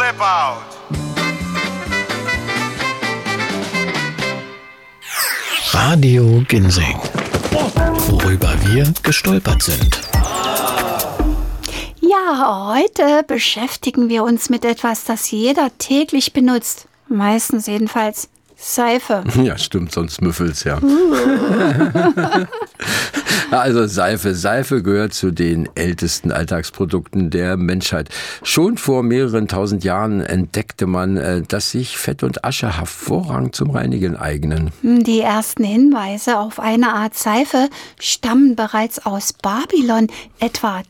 step out. Radio Ginseng. Worüber wir gestolpert sind. Ja, heute beschäftigen wir uns mit etwas, das jeder täglich benutzt. Meistens jedenfalls. Seife. Ja, stimmt, sonst müffelt's ja. Also Seife gehört zu den ältesten Alltagsprodukten der Menschheit. Schon vor mehreren tausend Jahren entdeckte man, dass sich Fett und Asche hervorragend zum Reinigen eignen. Die ersten Hinweise auf eine Art Seife stammen bereits aus Babylon, etwa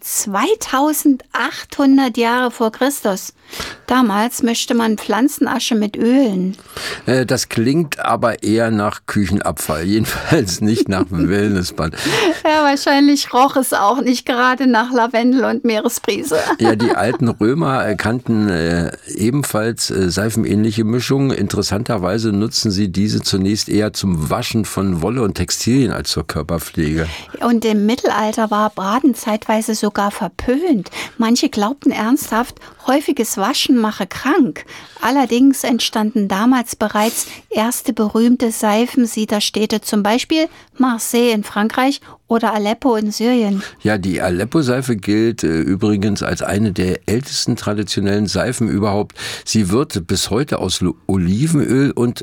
2800 Jahre vor Christus. Damals mischte man Pflanzenasche mit Ölen. Das klingt aber eher nach Küchenabfall, jedenfalls nicht nach Wellnessbad. Ja, wahrscheinlich roch es auch nicht gerade nach Lavendel und Meeresbrise. Ja, die alten Römer kannten ebenfalls seifenähnliche Mischungen. Interessanterweise nutzen sie diese zunächst eher zum Waschen von Wolle und Textilien als zur Körperpflege. Und im Mittelalter war Baden zeitweise sogar verpönt. Manche glaubten ernsthaft, häufiges Waschen mache krank. Allerdings entstanden damals bereits erste berühmte Seifensiederstädte, zum Beispiel Marseille in Frankreich oder Aleppo in Syrien. Ja, die Aleppo-Seife gilt übrigens als eine der ältesten traditionellen Seifen überhaupt. Sie wird bis heute aus Olivenöl und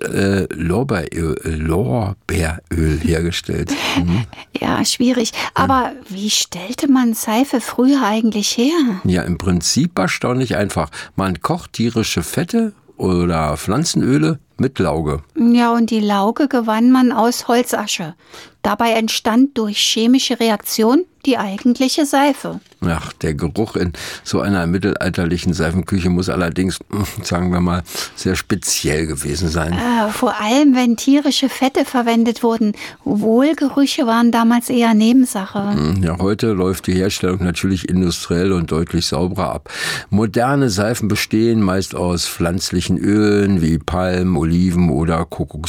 Lorbeeröl hergestellt. Ja, schwierig. Aber wie stellte man Seife früher eigentlich her? Ja, im Prinzip erstaunlich einfach. Man kocht tierische Fette oder Pflanzenöle mit Lauge. Ja, und die Lauge gewann man aus Holzasche. Dabei entstand durch chemische Reaktion die eigentliche Seife. Ach, der Geruch in so einer mittelalterlichen Seifenküche muss allerdings, sagen wir mal, sehr speziell gewesen sein. Vor allem, wenn tierische Fette verwendet wurden. Wohlgerüche waren damals eher Nebensache. Ja, heute läuft die Herstellung natürlich industriell und deutlich sauberer ab. Moderne Seifen bestehen meist aus pflanzlichen Ölen wie Palm, Oliven oder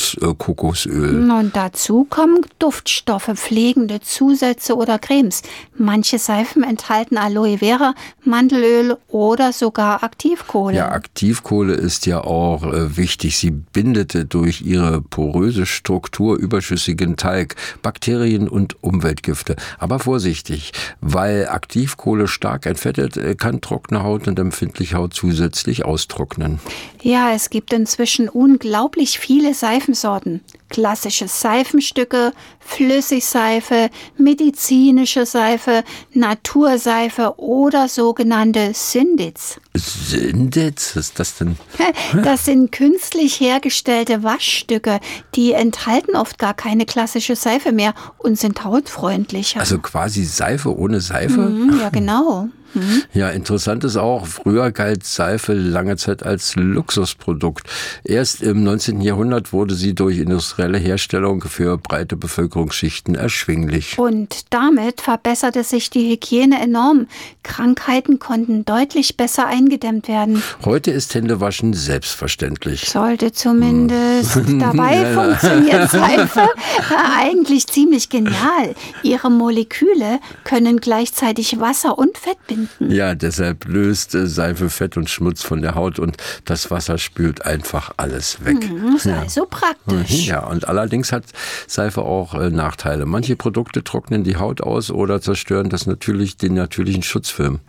Kokosöl. Und dazu kommen Duftstoffe, pflegende Zusätze oder Cremes. Manche Seifen enthalten Aloe Vera, Mandelöl oder sogar Aktivkohle. Ja, Aktivkohle ist ja auch wichtig. Sie bindet durch ihre poröse Struktur überschüssigen Talg, Bakterien und Umweltgifte. Aber vorsichtig, weil Aktivkohle stark entfettet, kann trockene Haut und empfindliche Haut zusätzlich austrocknen. Ja, es gibt inzwischen unglaublich viele Seifensorten. Klassische Seifenstücke, Flüssigseife, medizinische Seife, Naturseife oder sogenannte Syndits. Syndits? Was ist das denn? Das sind künstlich hergestellte Waschstücke. Die enthalten oft gar keine klassische Seife mehr und sind hautfreundlicher. Also quasi Seife ohne Seife? Ja, genau. Ja, interessant ist auch, früher galt Seife lange Zeit als Luxusprodukt. Erst im 19. Jahrhundert wurde sie durch industrielle Herstellung für breite Bevölkerungsschichten erschwinglich. Und damit verbesserte sich die Hygiene enorm. Krankheiten konnten deutlich besser eingedämmt werden. Heute ist Händewaschen selbstverständlich. Sollte zumindest. Dabei funktioniert Seife eigentlich ziemlich genial. Ihre Moleküle können gleichzeitig Wasser und Fett binden. Ja, deshalb löst Seife Fett und Schmutz von der Haut und das Wasser spült einfach alles weg. Das ist also praktisch. Ja, und allerdings hat Seife auch Nachteile. Manche Produkte trocknen die Haut aus oder zerstören den natürlichen Schutzfilm.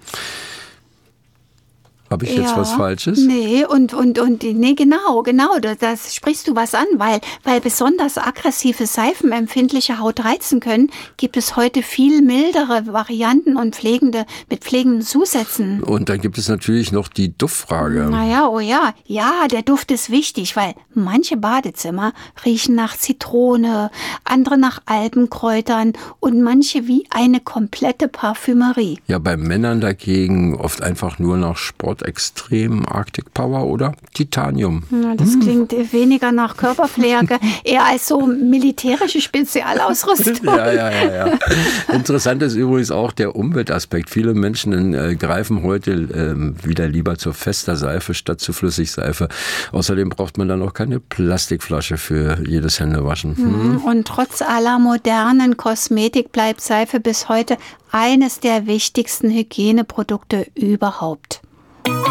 Habe ich jetzt was Falsches? Nee, nee, genau, das sprichst du was an, weil besonders aggressive Seifen empfindliche Haut reizen können, gibt es heute viel mildere Varianten und mit pflegenden Zusätzen. Und dann gibt es natürlich noch die Duftfrage. Ja, der Duft ist wichtig, weil manche Badezimmer riechen nach Zitrone, andere nach Alpenkräutern und manche wie eine komplette Parfümerie. Ja, bei Männern dagegen oft einfach nur nach Sportextrem, Arctic Power oder Titanium. Na, das klingt weniger nach Körperpflege, eher als so militärische Spezialausrüstung. Ja. Interessant ist übrigens auch der Umweltaspekt. Viele Menschen greifen heute wieder lieber zur fester Seife statt zu Flüssigseife. Außerdem braucht man dann auch keine Plastikflasche für jedes Händewaschen. Und trotz aller modernen Kosmetik bleibt Seife bis heute eines der wichtigsten Hygieneprodukte überhaupt.